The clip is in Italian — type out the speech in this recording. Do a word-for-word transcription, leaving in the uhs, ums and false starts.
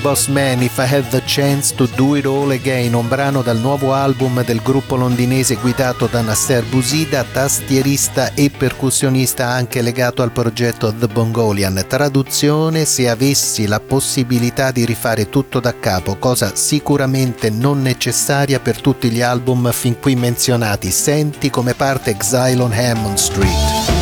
Boss Man, If I Had the Chance to Do It All Again, un brano dal nuovo album del gruppo londinese guidato da Nasser Bousida, tastierista e percussionista anche legato al progetto The Bongolian. Traduzione: se avessi la possibilità di rifare tutto da capo, cosa sicuramente non necessaria per tutti gli album fin qui menzionati. Senti come parte Exile on Hammond Street.